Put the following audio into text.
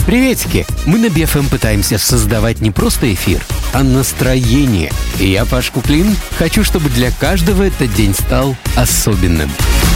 Приветики! Мы на BFM пытаемся создавать не просто эфир, а настроение. И я, Паш Куклин, хочу, чтобы для каждого этот день стал особенным.